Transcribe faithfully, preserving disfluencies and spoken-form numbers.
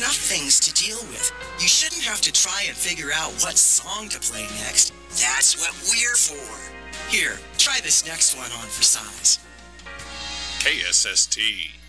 enough things to deal with. You shouldn't have to try and figure out what song to play next. That's what we're for. Here, try this next one on for size. K S S T.